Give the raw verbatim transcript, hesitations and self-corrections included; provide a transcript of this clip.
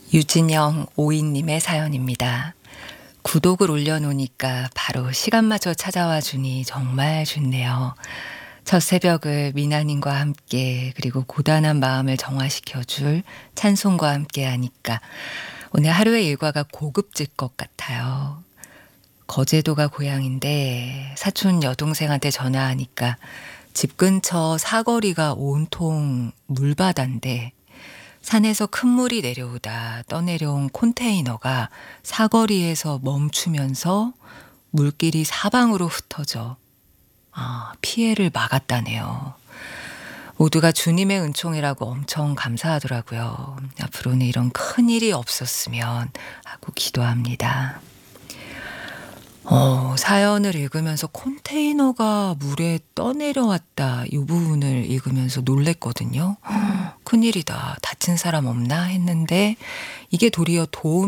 유진영 오이님의 사연입니다. 구독을 올려놓으니까 바로 시간마저 찾아와 주니 정말 좋네요. 첫 새벽을 미나님과 함께 그리고 고단한 마음을 정화시켜줄 찬송과 함께 하니까 오늘 하루의 일과가 고급질 것 같아요. 거제도가 고향인데 사촌 여동생한테 전화하니까 집 근처 사거리가 온통 물바다인데 산에서 큰 물이 내려오다 떠내려온 컨테이너가 사거리에서 멈추면서 물길이 사방으로 흩어져 아, 피해를 막았다네요. 모두가 주님의 은총이라고 엄청 감사하더라고요. 앞으로는 이런 큰일이 없었으면 하고 기도합니다. 어, 사연을 읽으면서 컨테이너가 물에 떠내려왔다 이 부분을 읽으면서 놀랬거든요. 큰일이다. 다친 사람 없나 했는데 이게 도리어 도움